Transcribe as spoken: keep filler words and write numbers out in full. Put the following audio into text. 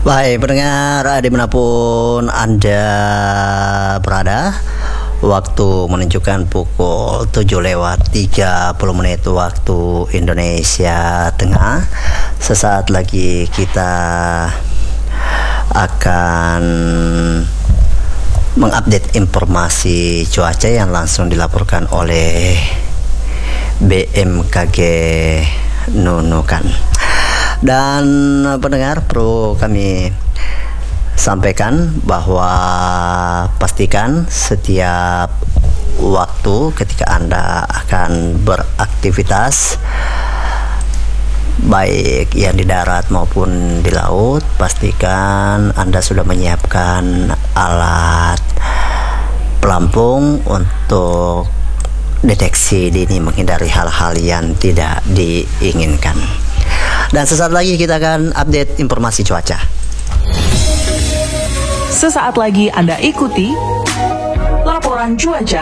Baik pendengar, dimanapun Anda berada, waktu menunjukkan pukul tujuh lewat tiga puluh menit waktu Indonesia Tengah. Sesaat lagi kita akan mengupdate informasi cuaca yang langsung dilaporkan oleh B M K G Nunukan. Dan pendengar, perlu kami sampaikan bahwa pastikan setiap waktu ketika Anda akan beraktivitas, baik yang di darat maupun di laut, pastikan Anda sudah menyiapkan alat pelampung untuk deteksi dini, menghindari hal-hal yang tidak diinginkan. Dan sesaat lagi kita akan update informasi cuaca. Sesaat lagi Anda ikuti laporan cuaca